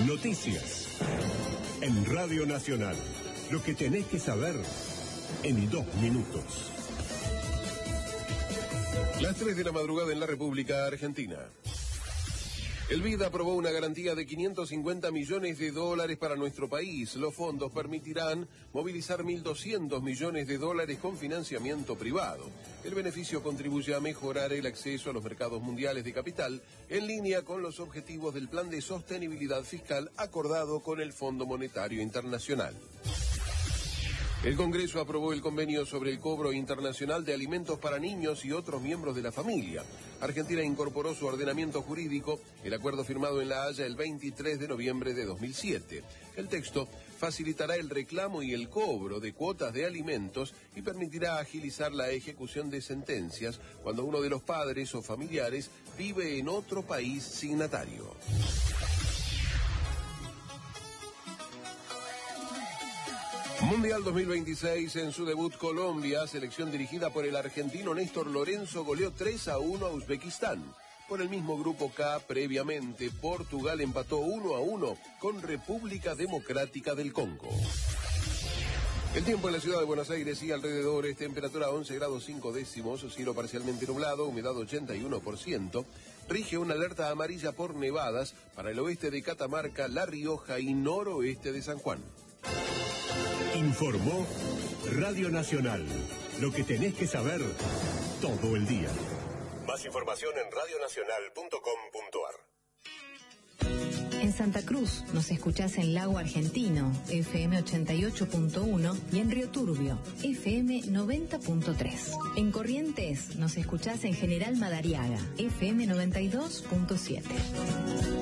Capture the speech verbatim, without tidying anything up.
Noticias. En Radio Nacional. Lo que tenés que saber en dos minutos. Las tres de la madrugada en la República Argentina. El B I D aprobó una garantía de quinientos cincuenta millones de dólares para nuestro país. Los fondos permitirán movilizar mil doscientos millones de dólares con financiamiento privado. El beneficio contribuye a mejorar el acceso a los mercados mundiales de capital en línea con los objetivos del Plan de Sostenibilidad Fiscal acordado con el Fondo Monetario Internacional. El Congreso aprobó el convenio sobre el cobro internacional de alimentos para niños y otros miembros de la familia. Argentina incorporó su ordenamiento jurídico el acuerdo firmado en La Haya el veintitrés de noviembre de dos mil siete. El texto facilitará el reclamo y el cobro de cuotas de alimentos y permitirá agilizar la ejecución de sentencias cuando uno de los padres o familiares vive en otro país signatario. Mundial dos mil veintiséis, en su debut Colombia, selección dirigida por el argentino Néstor Lorenzo, goleó tres a uno a Uzbekistán. Por el mismo grupo K, previamente, Portugal empató uno a uno con República Democrática del Congo. El tiempo en la ciudad de Buenos Aires y alrededores, temperatura once grados cinco décimos, cielo parcialmente nublado, humedad ochenta y uno por ciento. Rige una alerta amarilla por nevadas para el oeste de Catamarca, La Rioja y noroeste de San Juan. Informó Radio Nacional. Lo que tenés que saber todo el día. Más información en radio nacional punto com punto ar. En Santa Cruz nos escuchás en Lago Argentino, F M ochenta y ocho punto uno, y en Río Turbio, F M noventa punto tres. En Corrientes nos escuchás en General Madariaga, F M noventa y dos punto siete.